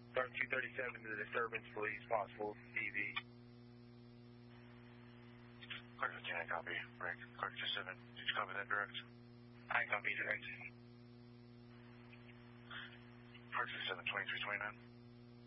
Start 237 to the disturbance, please. Possible DV. Clark 15, I copy. Break. Clark 27, did you copy that direct? I copy direct. Clark 27, 2329.